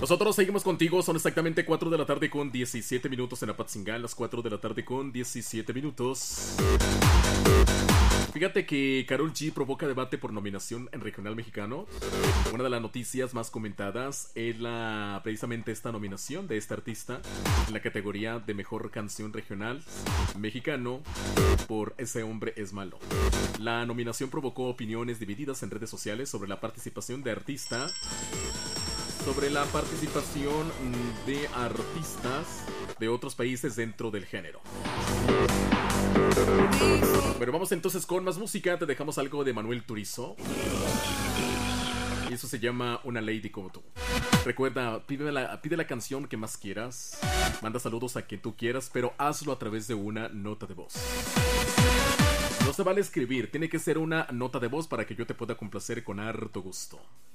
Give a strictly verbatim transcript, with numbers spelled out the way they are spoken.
Nosotros seguimos contigo, son exactamente cuatro de la tarde con diecisiete minutos en Apatzingán, las cuatro de la tarde con diecisiete minutos. Fíjate que Karol G provoca debate por nominación en Regional Mexicano. Una de las noticias más comentadas es la, precisamente esta nominación de esta artista en la categoría de Mejor Canción Regional Mexicano por Ese Hombre Es Malo. La nominación provocó opiniones divididas en redes sociales sobre la participación de artista sobre la participación de artistas de otros países dentro del género. Pero vamos entonces con más música. Te dejamos algo de Manuel Turizo. Y eso se llama Una Lady Como Tú. Recuerda, pide la, pide la canción que más quieras. Manda saludos a quien tú quieras, pero hazlo a través de una nota de voz. No se vale escribir, tiene que ser una nota de voz para que yo te pueda complacer con harto gusto.